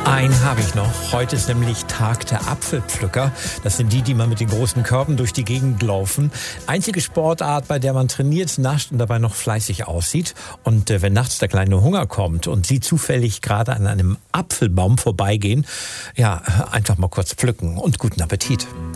Einen habe ich noch. Heute ist nämlich Tag der Apfelpflücker. Das sind die mal mit den großen Körben durch die Gegend laufen. Einzige Sportart, bei der man trainiert, nascht und dabei noch fleißig aussieht. Und wenn nachts der kleine Hunger kommt und Sie zufällig gerade an einem Apfelbaum vorbeigehen, ja, einfach mal kurz pflücken und guten Appetit.